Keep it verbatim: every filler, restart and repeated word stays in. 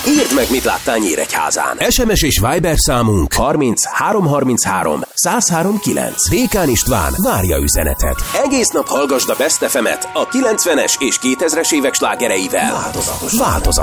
Írd meg, mit láttál Nyíregyházán. es em es és Viber számunk harminc három harminchárom száz három kilenc. Dékán István várja üzenetet. Egész nap hallgasd a Best ef emet a kilencvenes és kétezres évek slágereivel. Változatosan. Változatosan.